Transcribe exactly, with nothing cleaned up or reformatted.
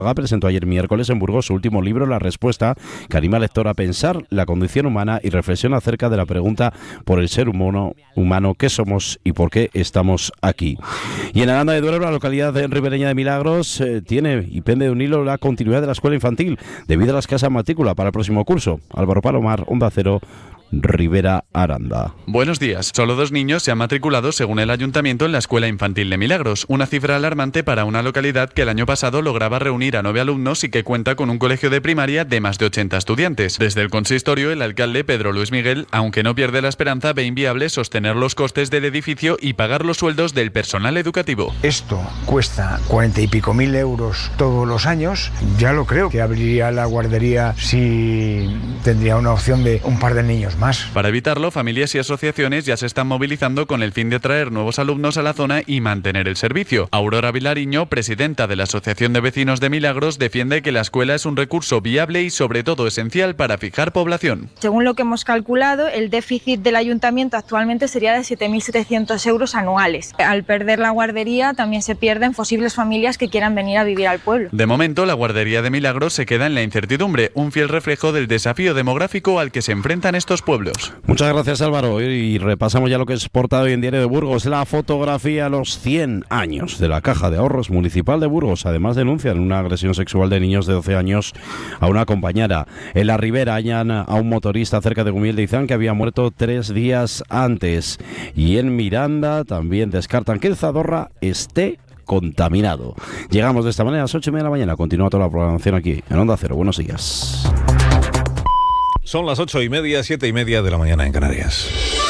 presentó ayer miércoles en Burgos su último libro, La Respuesta, que anima al lector a pensar la condición humana y reflexiona acerca de la pregunta por el ser humano, humano qué somos y por qué estamos aquí. Y en Aranda de Duero, la localidad ribereña de Milagros, eh, tiene y pende de un hilo la continuidad de la escuela infantil debido a la escasa matrícula para el próximo curso. Álvaro Palomar, Onda Cero, Rivera Aranda. Buenos días. Solo dos niños se han matriculado según el Ayuntamiento en la Escuela Infantil de Milagros, una cifra alarmante para una localidad que el año pasado lograba reunir a nueve alumnos y que cuenta con un colegio de primaria de más de ochenta estudiantes. Desde el consistorio, el alcalde Pedro Luis Miguel, aunque no pierde la esperanza, ve inviable sostener los costes del edificio y pagar los sueldos del personal educativo. Esto cuesta cuarenta y pico mil euros todos los años. Ya lo creo que abriría la guardería si tendría una opción de un par de niños más. Para evitarlo, familias y asociaciones ya se están movilizando con el fin de traer nuevos alumnos a la zona y mantener el servicio. Aurora Vilariño, presidenta de la Asociación de Vecinos de Milagros, defiende que la escuela es un recurso viable y sobre todo esencial para fijar población. Según lo que hemos calculado, el déficit del ayuntamiento actualmente sería de siete mil setecientos euros anuales. Al perder la guardería también se pierden posibles familias que quieran venir a vivir al pueblo. De momento, la guardería de Milagros se queda en la incertidumbre, un fiel reflejo del desafío demográfico al que se enfrentan estos pueblos. Muchas gracias, Álvaro. Y repasamos ya lo que es portada hoy en Diario de Burgos. La fotografía a los cien años de la Caja de Ahorros Municipal de Burgos. Además denuncian una agresión sexual de niños de doce años a una compañera. En la Ribera hallan a un motorista cerca de Gumiel de Izán que había muerto tres días antes. Y en Miranda también descartan que el Zadorra esté contaminado. Llegamos de esta manera a las ocho y media de la mañana. Continúa toda la programación aquí en Onda Cero. Buenos días. Son las ocho y media, siete y media de la mañana en Canarias.